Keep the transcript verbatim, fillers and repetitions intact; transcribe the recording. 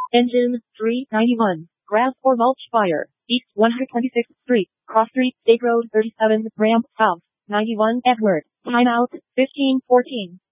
Engine, three ninety-one. Grass or mulch fire. East one hundred twenty-sixth Street, Cross Street, State Road thirty-seven, Ramp, South, ninety-one, Edward. Timeout, fifteen fourteen.